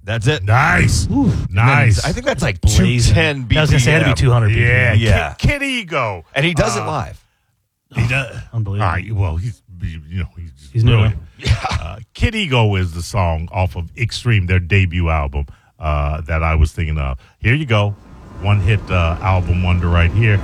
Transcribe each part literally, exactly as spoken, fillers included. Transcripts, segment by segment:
That's it. Nice. Ooh. Nice. I think that's like Blazing. two ten B P M. I was going to say it had to be two hundred B P M. Yeah, Yeah. Kid, Kid Ego. And he does Uh, it live. He does. Unbelievable. All right. Well, he's you know he's just He's new, brilliant. Uh, Kid Ego is the song off of Extreme, their debut album uh, that I was thinking of. Here you go, one hit uh, album wonder right here.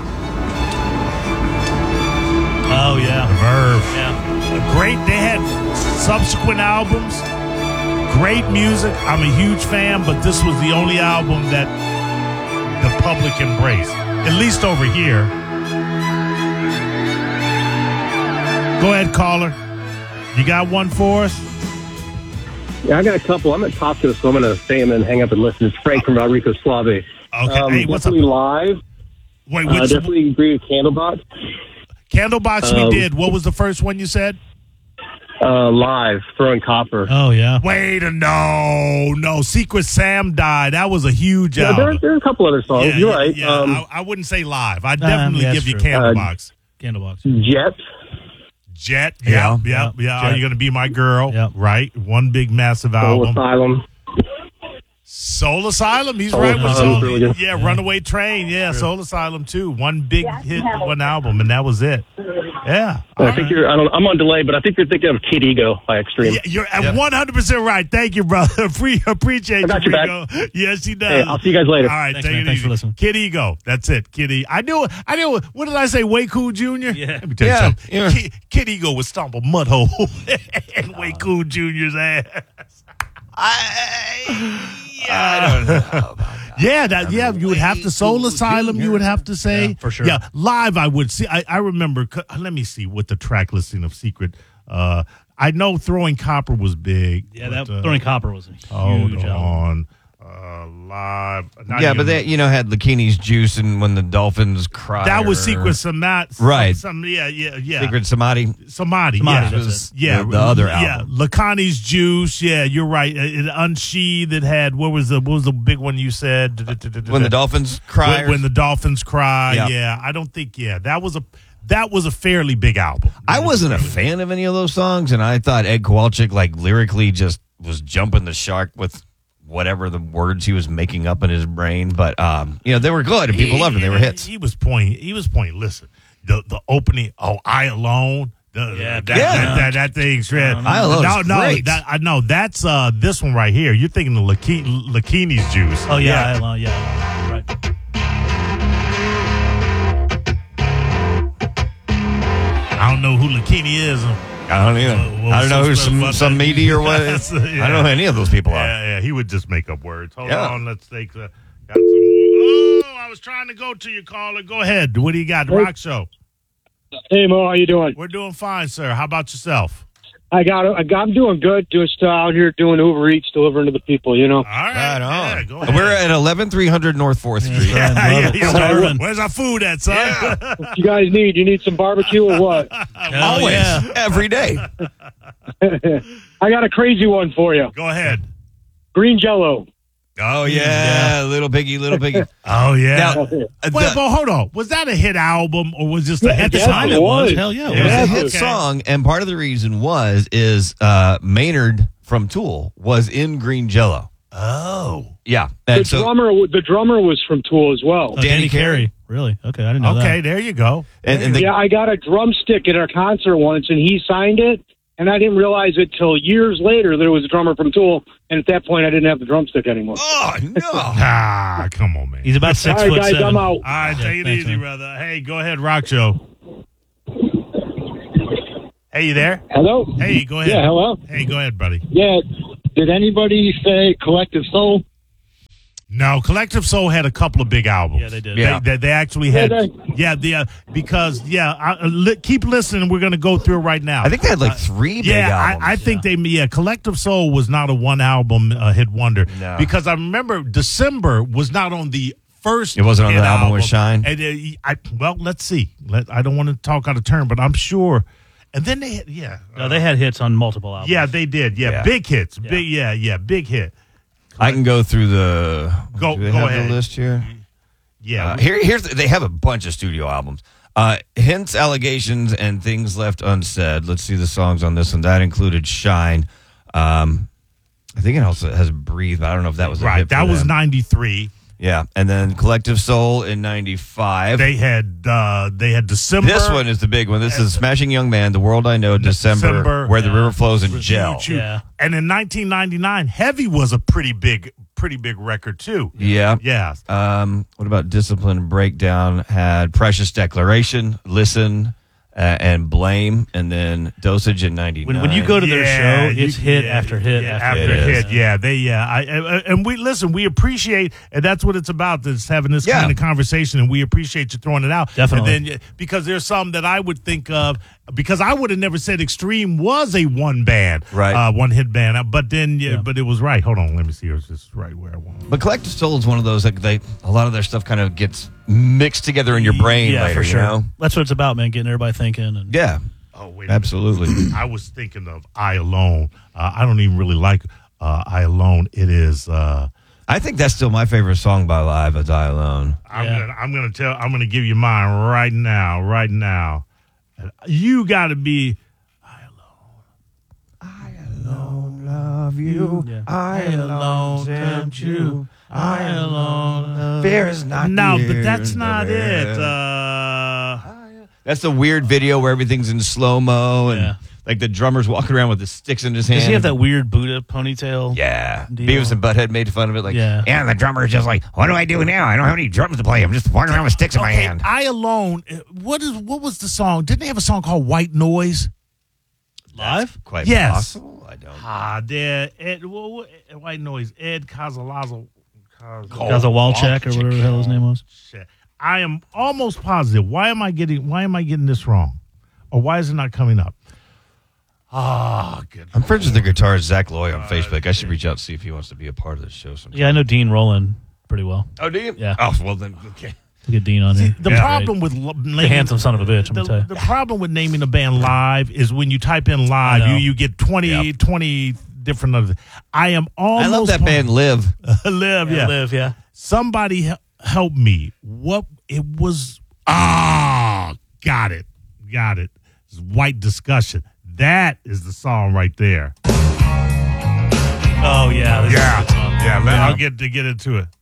Oh, yeah. Verve. Yeah. Great. They had subsequent albums. Great music. I'm a huge fan, but this was the only album that the public embraced, at least over here. Go ahead, caller. You got one for us? Yeah, I got a couple. I'm at Costco, so I'm going to stay and then hang up and listen. It's Frank from Rodrigo Suave. Okay. Um, Hey, what's up? definitely live. Wait, Uh, which definitely agree with Candlebox. Candlebox we Um, did. What was the first one you said? Uh, live, Throwing Copper. Oh, yeah. Wait a no, no. Secret Sam died. That was a huge yeah, there, album. there are a couple other songs. Yeah, You're yeah, right. yeah. Um, I, I wouldn't say live. I'd definitely yeah, give you that's true. Candlebox. Candlebox. Jet. Jet. Yeah, Yeah, yeah, yeah, yeah. Are Jet. you going to be my girl? Yeah. Right. One big massive Soul album. Asylum. Soul Asylum. He's Soul right with Asylum's Soul. really good. Yeah, Runaway Train. Yeah, Soul Asylum too. One big hit, one album, and that was it. Yeah. I think you're. I don't. I'm on delay, but I think you're thinking of Kid Ego by Extreme. Yeah, you're at one hundred percent right. Thank you, brother. Free, appreciate I got you, your Rico. Yes, he does. Hey, I'll see you guys later. All right, Thanks, take man. it Thanks easy. for listening. Kid Ego. That's it. Kid Ego. I knew. I knew. What did I say? Way Cool Junior Yeah. Let me tell you Yeah, something. yeah. Kid, Kid Ego would stomp a mud hole in Way Cool Junior's ass. I, yeah, I don't know about that. Yeah, that. Yeah, you would have to Soul Asylum. You would have to say, Yeah, for sure. Yeah, live. I would see. I, I remember. c- Let me see what the track listing of Secret. Uh, I know Throwing Copper was big. Yeah, but, that uh, Throwing Copper was a huge Hold album. on. Uh, live. Not Yeah, even- but they, you know, had Lakini's Juice and When the Dolphins Cry. that was or Secret Samadhi. Right. Some, yeah, yeah, yeah. Secret Samadhi. Samadhi. Samadhi, yeah. that's was it. Yeah, the, the other yeah, album. Lacani's Juice. Yeah, you're right. It, it unsheathed. It had what was the what was the big one you said? When the Dolphins Cry. when, when the Dolphins cry. Yeah. Yeah, I don't think. Yeah, that was a that was a fairly big album. I wasn't a fan of any of those songs, and I thought Ed Kowalczyk, like, lyrically just was jumping the shark with whatever the words he was making up in his brain. But, um, you know, they were good, and people loved them. They were hits. He was pointing. He was pointing. Listen, the the opening. Oh, I Alone. The, Yeah, that, yeah. that, that, that thing shred. I Alone's no, no, great. that, I know that's uh this one right here. You're thinking of Laki- Lakini's Juice. Oh, yeah. I, yeah. Right. I don't know who Lakini is. I don't either. Uh, well, I don't know so- who's so- some, but- some meaty or what. That's, uh, I yeah. don't know who any of those people are. Yeah, yeah, he would just make up words. Hold Yeah. on, let's take the. Got some more. Oh, I was trying to go to you, caller. Go ahead. What do you got? The Rock Show. Hey Mo, how you doing? We're doing fine, sir. How about yourself? I got, I got, I'm doing good. Just uh, out here doing Uber Eats, delivering to the people. You know. All right. Right Yeah, on. go ahead. We're at eleven three hundred North fourth Street. Yeah, yeah, love it. yeah. Starving. Where's our food at, son? What you guys need? You need some barbecue or what? Hell Always. yeah. Every day. I got a crazy one for you. Go ahead. Green Jello. Oh, yeah. Little Piggy, Little Piggy. Oh, yeah. Now, uh, Wait, the- but hold on. Was that a hit album or was just a hit At the Yeah, song? time, it it was. was. Hell yeah. It It was was. a hit Okay. song, and part of the reason was is uh, Maynard from Tool was in Green Jello. Oh. Yeah, The and so drummer, the drummer was from Tool as well. Oh, Danny Danny Carey. Carey. Really? Okay, I didn't know Okay, that. there you go. and, and the, Yeah, I got a drumstick at our concert once, and he signed it, and I didn't realize it till years later that it was a drummer from Tool, and at that point, I didn't have the drumstick anymore. oh no, Ah, come on, man. He's about six All right, foot guys, seven. I'm out. All right, Yeah, take it thanks, easy, man. brother. Hey, go ahead, Rock Show. Hey, you there? Hello? Hey, go ahead. Yeah, hello? Hey, go ahead, buddy. Yeah. Did anybody say Collective Soul? No, Collective Soul had a couple of big albums. Yeah, they did. Yeah. They, they, they actually had. Yeah, Yeah, the uh, because yeah, I, uh, li- keep listening. We're going to go through it right now. I think they had like three big Yeah, albums. I, I think they. Yeah, Collective Soul was not a one album uh, hit wonder No. because I remember December was not on the first. It wasn't on hit the album with Shine? And uh, I well, let's see. Let, I don't want to talk out of turn, but I'm sure. And then they, had, yeah, No, they had hits on multiple albums. yeah, they did. Yeah, Yeah. big hits. Big, yeah, yeah, big hit. I can go through the. Go- do they go have ahead. The list here. Yeah, Uh, here, here's they have a bunch of studio albums. Uh, Hints, Allegations, and Things Left Unsaid. Let's see the songs on this one. That included Shine. Um, I think it also has Breathe, but I don't know if that was a right. hit for That was them. ninety-three. Yeah, and then Collective Soul in ninety-five. They had uh, they had December. This one is the big one. This is Smashing Young Man, The World I Know, December, December, Where the yeah. River Flows, and Huge, Gel. huge. Yeah. And in nineteen ninety-nine, Heavy was a pretty big, pretty big record too. Yeah. Yeah. Um, what about Discipline Breakdown? Had Precious Declaration, Listen, uh, and Blame, and then Dosage in ninety-nine. When, when you go to their Yeah, show, it's you- hit yeah, after hit yeah, after, after hit. hit. Yeah, they yeah. I, I, and we listen. We appreciate, and that's what it's about. Is having this Yeah. kind of conversation, and we appreciate you throwing it out. Definitely. And then because there's some that I would think of, because I would have never said Extreme was a one band, Right. uh, one hit band. But then, yeah, Yeah. but it was right. Hold on, let me see. It's just right where I want. But Collective Soul is one of those, like, they, a lot of their stuff kind of gets mixed together in your brain Yeah, later, for sure. you know? That's what it's about, man. Getting everybody thinking. And Yeah, Oh wait, a minute. absolutely. I was thinking of I Alone. Uh, I don't even really like uh, I Alone. It is. Uh, I think that's still my favorite song by Live, A Die Alone. I'm Yeah. gonna I'm gonna tell I'm gonna give you mine right now, right now. You got to be Love you, Yeah. I alone tempt you. I alone. Fear is not No, the but that's end not of it. Uh, That's the weird video where everything's in slow mo and Yeah. like the drummer's walking around with the sticks in his hand. Does he have that weird Buddha ponytail? Yeah, deal? Beavis and Butthead made fun of it. Like, Yeah. yeah, the drummer's just like, what do I do now? I don't have any drums to play. I'm just walking around with sticks in my okay, hand. I Alone. uh, What is what was the song? Didn't they have a song called White Noise? Live? Quite Yes. possible. I don't. Ah, there. Ed, what, what, White Noise. Ed Cazalazo. Gaza Walchek or whatever the hell his name was. Shit. I am almost positive. Why am I getting? Why am I getting this wrong? Or why is it not coming up? Ah, good. I'm friends with the guitarist Zach Loy on Facebook. I should reach out and see if he wants to be a part of this show sometime. Yeah, I know Dean Rowland pretty well. Oh, do you? Yeah. Oh, well then, okay. We'll get Dean on See, here. the Yeah. problem with lo- naming, handsome son of a bitch, I'm the, gonna tell you. the problem with naming a band live is when you type in live, I know. you you get twenty, Yep. twenty different other. I am almost. I love that band Live. Live, Yeah, yeah. Live, yeah. Somebody hel- help me. What it was? Ah, got it, got it. It's White Discussion. That is the song right there. Oh, yeah. This is a Yeah, good song. yeah. man, I'll get to get into it.